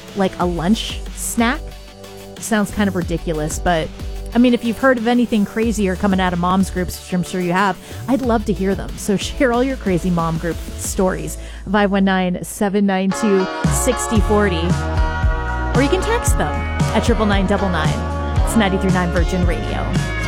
like a lunch snack. Sounds kind of ridiculous, but I mean, if you've heard of anything crazier coming out of moms groups, which I'm sure you have, I'd love to hear them. So share all your crazy mom group stories. 519-792-6040. Or you can text them at 99999. It's 93.9 Virgin Radio.